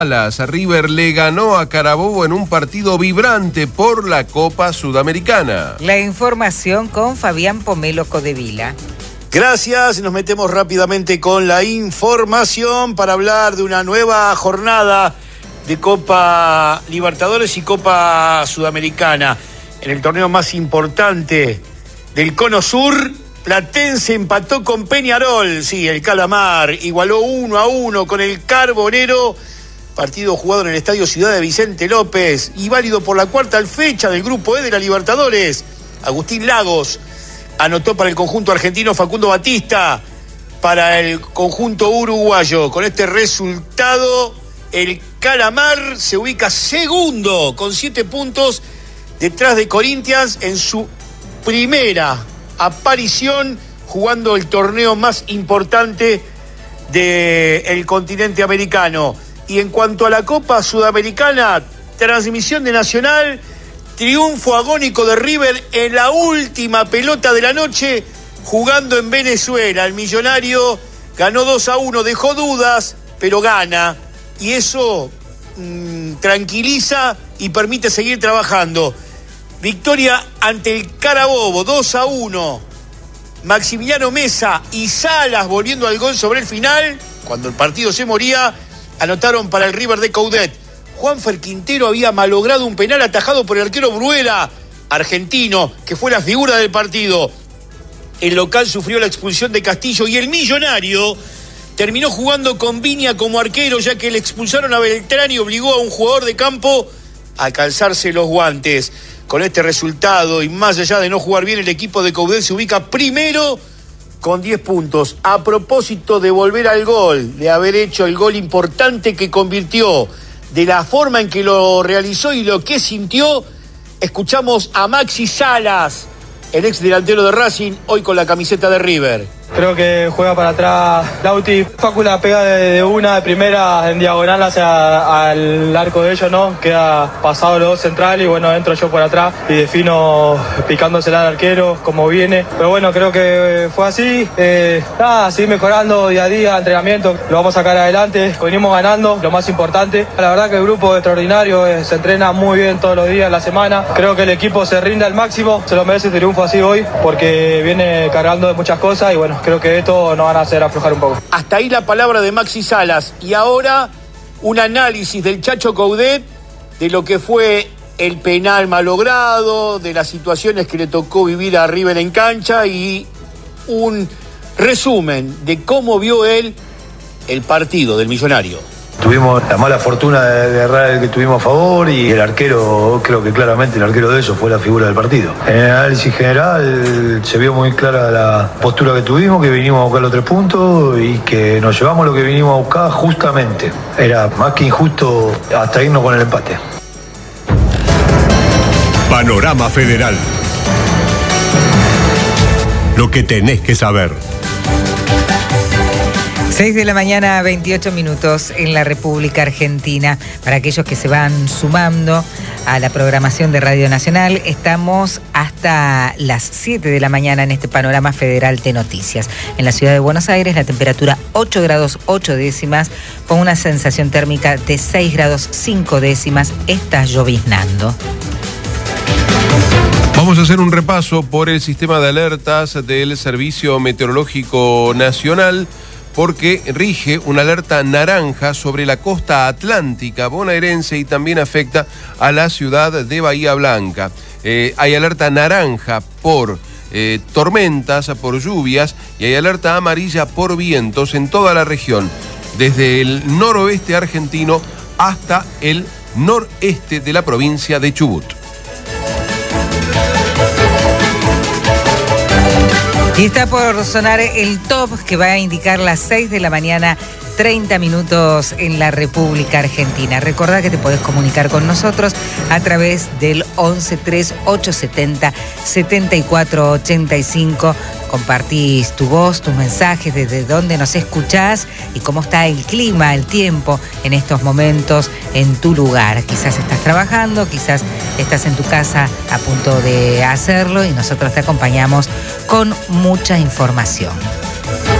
River le ganó a Carabobo en un partido vibrante por la Copa Sudamericana. La información con Fabián Pomelo Codevila. Gracias, nos metemos rápidamente con la información para hablar de una nueva jornada de Copa Libertadores y Copa Sudamericana. En el torneo más importante del Cono Sur, Platense empató con Peñarol. Sí, el Calamar igualó 1-1 con el Carbonero. Partido jugado en el Estadio Ciudad de Vicente López y válido por la cuarta fecha del Grupo E de la Libertadores. Agustín Lagos anotó para el conjunto argentino, Facundo Batista para el conjunto uruguayo. Con este resultado, el Calamar se ubica segundo con 7 puntos detrás de Corinthians en su primera aparición jugando el torneo más importante del continente americano. Y en cuanto a la Copa Sudamericana, transmisión de Nacional, triunfo agónico de River en la última pelota de la noche, jugando en Venezuela. El Millonario ganó 2-1, dejó dudas, pero gana. Y eso tranquiliza y permite seguir trabajando. Victoria ante el Carabobo, 2-1. Maximiliano Mesa y Salas volviendo al gol sobre el final, cuando el partido se moría, anotaron para el River de Coudet. Juanfer Quintero había malogrado un penal atajado por el arquero Bruera, argentino, que fue la figura del partido. El local sufrió la expulsión de Castillo y el Millonario terminó jugando con Viña como arquero, ya que le expulsaron a Beltrán y obligó a un jugador de campo a calzarse los guantes. Con este resultado, y más allá de no jugar bien, el equipo de Coudet se ubica primero con 10 puntos. A propósito de volver al gol, de haber hecho el gol importante que convirtió, de la forma en que lo realizó y lo que sintió, escuchamos a Maxi Salas, el ex delantero de Racing, hoy con la camiseta de River. Creo que juega para atrás Lauti. Facu la pega de una, de primera, en diagonal hacia al arco de ellos, ¿no? Queda pasado los dos centrales y bueno, entro yo por atrás y defino picándosela al arquero, como viene. Pero bueno, creo que fue así. Seguir mejorando día a día, entrenamiento, lo vamos a sacar adelante. Venimos ganando, lo más importante. La verdad que el grupo es extraordinario, se entrena muy bien todos los días de la semana. Creo que el equipo se rinde al máximo, se lo merece el triunfo así hoy, porque viene cargando de muchas cosas y bueno, creo que esto nos van a hacer aflojar un poco. Hasta ahí la palabra de Maxi Salas. Y ahora un análisis del Chacho Coudet de lo que fue el penal malogrado, de las situaciones que le tocó vivir a River en cancha y un resumen de cómo vio él el partido del Millonario. Tuvimos la mala fortuna de errar el que tuvimos a favor y el arquero, creo que claramente el arquero de ellos fue la figura del partido. En el análisis general se vio muy clara la postura que tuvimos, que vinimos a buscar los 3 puntos y que nos llevamos lo que vinimos a buscar justamente. Era más que injusto hasta irnos con el empate. Panorama Federal. Lo que tenés que saber. 6 de la mañana, 28 minutos en la República Argentina. Para aquellos que se van sumando a la programación de Radio Nacional, estamos hasta las 7 de la mañana en este Panorama Federal de Noticias. En la ciudad de Buenos Aires, la temperatura 8 grados 8 décimas, con una sensación térmica de 6 grados 5 décimas. Está lloviznando. Vamos a hacer un repaso por el sistema de alertas del Servicio Meteorológico Nacional, porque rige una alerta naranja sobre la costa atlántica bonaerense y también afecta a la ciudad de Bahía Blanca. Hay alerta naranja por tormentas, por lluvias, y hay alerta amarilla por vientos en toda la región, desde el noroeste argentino hasta el noreste de la provincia de Chubut. Y está por sonar el top que va a indicar las 6 de la mañana, 30 minutos en la República Argentina. Recordá que te podés comunicar con nosotros a través del 113870-7485. Compartís tu voz, tus mensajes, desde dónde nos escuchás y cómo está el clima, el tiempo en estos momentos en tu lugar. Quizás estás trabajando, quizás estás en tu casa a punto de hacerlo y nosotros te acompañamos con mucha información.